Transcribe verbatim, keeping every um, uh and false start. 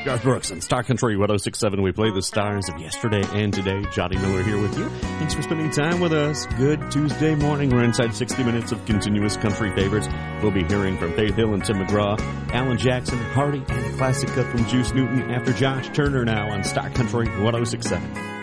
Garth Brooks and Star Country one oh six point seven. We play the stars of yesterday and today. Johnny Miller here with you. Thanks for spending time with us. Good Tuesday morning. We're inside sixty minutes of continuous country favorites. We'll be hearing from Faith Hill and Tim McGraw, Alan Jackson, Hardy, and a classic cut from Juice Newton after Josh Turner now on Star Country one oh six point seven.